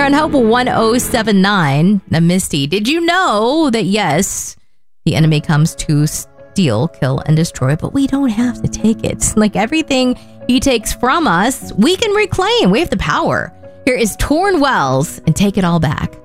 on Hope 1079. Now, Misty, did you know that, yes, the enemy comes to steal, kill, and destroy, but we don't have to take it. Like everything he takes from us, we can reclaim. We have the power. Here is Torn Wells and Take It All Back.